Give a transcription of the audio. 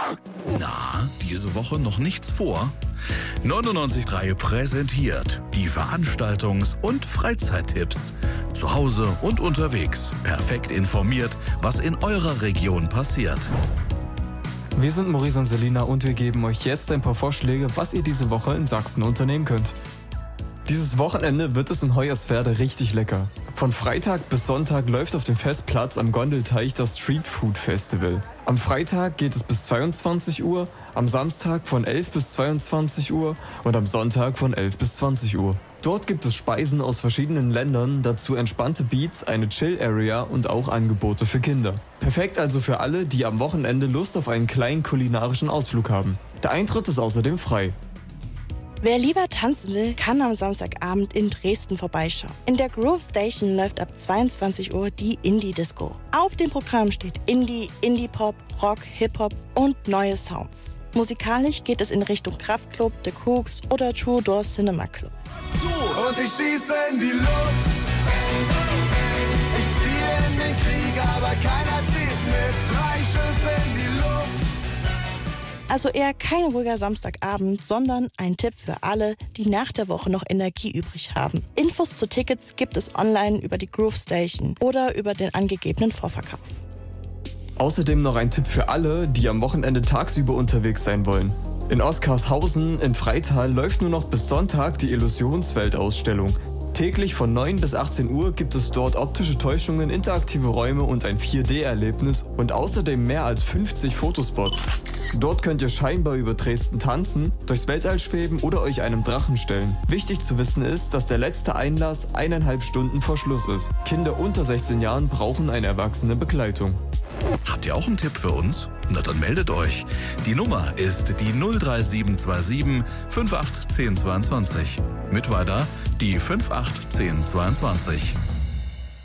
Na, diese Woche noch nichts vor? 99.3 präsentiert die Veranstaltungs- und Freizeittipps. Zu Hause und unterwegs. Perfekt informiert, was in eurer Region passiert. Wir sind Maurice und Selina und wir geben euch jetzt ein paar Vorschläge, was ihr diese Woche in Sachsen unternehmen könnt. Dieses Wochenende wird es in Hoyerswerda richtig lecker. Von Freitag bis Sonntag läuft auf dem Festplatz am Gondelteich das Street Food Festival. Am Freitag geht es bis 22 Uhr, am Samstag von 11 bis 22 Uhr und am Sonntag von 11 bis 20 Uhr. Dort gibt es Speisen aus verschiedenen Ländern, dazu entspannte Beats, eine Chill-Area und auch Angebote für Kinder. Perfekt also für alle, die am Wochenende Lust auf einen kleinen kulinarischen Ausflug haben. Der Eintritt ist außerdem frei. Wer lieber tanzen will, kann am Samstagabend in Dresden vorbeischauen. In der Groove Station läuft ab 22 Uhr die Indie-Disco. Auf dem Programm steht Indie, Indie-Pop, Rock, Hip-Hop und neue Sounds. Musikalisch geht es in Richtung Kraftklub, The Cooks oder True Door Cinema Club. Und ich schieße in die Luft. Ich ziehe in den Krieg, aber keiner zieht mit. 3 Schüsse in die Luft. Also eher kein ruhiger Samstagabend, sondern ein Tipp für alle, die nach der Woche noch Energie übrig haben. Infos zu Tickets gibt es online über die Groove Station oder über den angegebenen Vorverkauf. Außerdem noch ein Tipp für alle, die am Wochenende tagsüber unterwegs sein wollen. In Oskarshausen in Freital läuft nur noch bis Sonntag die Illusionswelt-Ausstellung. Täglich von 9 bis 18 Uhr gibt es dort optische Täuschungen, interaktive Räume und ein 4D-Erlebnis und außerdem mehr als 50 Fotospots. Dort könnt ihr scheinbar über Dresden tanzen, durchs Weltall schweben oder euch einem Drachen stellen. Wichtig zu wissen ist, dass der letzte Einlass 1,5 Stunden vor Schluss ist. Kinder unter 16 Jahren brauchen eine erwachsene Begleitung. Habt ihr auch einen Tipp für uns? Na dann meldet euch. Die Nummer ist die 03727 58 1022. Mit weiter die 58 1022.